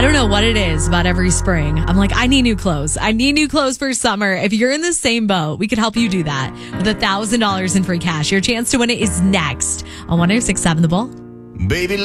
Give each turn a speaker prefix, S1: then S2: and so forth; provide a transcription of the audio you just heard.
S1: don't know what it is about every spring. I'm like, I need new clothes. I need new clothes for summer. If you're in the same boat, we could help you do that with $1,000 in free cash. Your chance to win it is next on 106.7 The Bull.
S2: Baby,